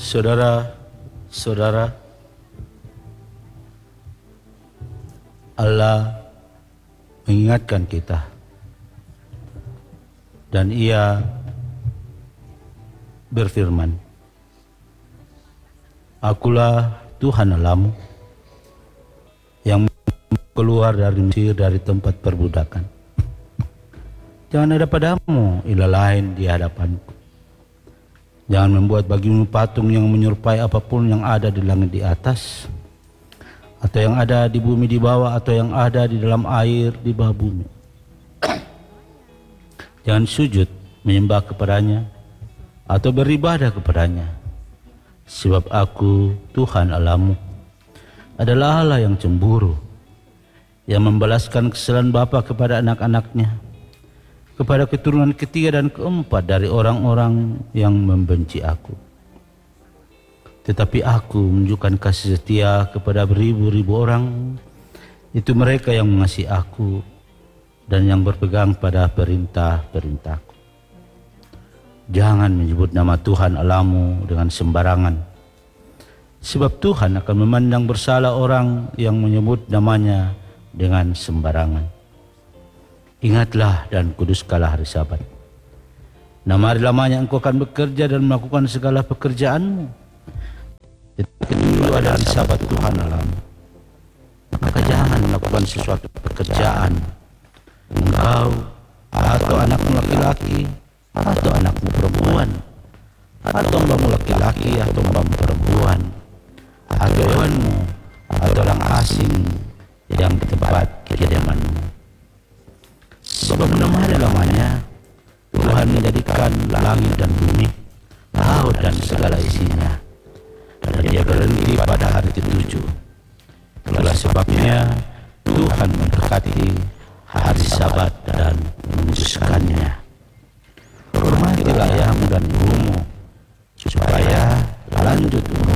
Saudara-saudara, Allah mengingatkan kita dan Ia berfirman, "Akulah Tuhan Allahmu yang keluar dari Mesir, dari tempat perbudakan. Jangan ada padamu ilah lain di hadapanku. Jangan membuat bagimu patung yang menyerupai apapun yang ada di langit di atas, atau yang ada di bumi di bawah, atau yang ada di dalam air di bawah bumi. Jangan sujud menyembah kepadanya atau beribadah kepadanya, sebab aku Tuhan Allahmu adalah Allah yang cemburu, yang membalaskan kesalahan bapa kepada anak-anaknya, kepada keturunan ketiga dan keempat dari orang-orang yang membenci aku. Tetapi aku menunjukkan kasih setia kepada beribu-ribu orang, itu mereka yang mengasihi aku dan yang berpegang pada perintah-perintahku. Jangan menyebut nama Tuhan Allahmu dengan sembarangan, sebab Tuhan akan memandang bersalah orang yang menyebut namanya dengan sembarangan. Ingatlah dan kuduskanlah hari Sabat. Nama hari lamanya engkau akan bekerja dan melakukan segala pekerjaanmu. Tetapi dulu ada hari Sabat Tuhan Allahmu. Maka jangan melakukan sesuatu pekerjaan, engkau atau anakmu laki-laki atau anakmu perempuan, atau hambamu laki-laki atau hambamu perempuan, atau hewanmu atau orang asing yang di tempat kediamanmu. Sebab nama hari lamanya Tuhan menjadikan langit dan bumi, laut dan segala isinya, dan Dia berhenti pada hari ketujuh. Itulah sebabnya Tuhan memberkati hari Sabat dan menguduskannya. Hormatilah ayahmu dan ibumu, supaya lanjut umur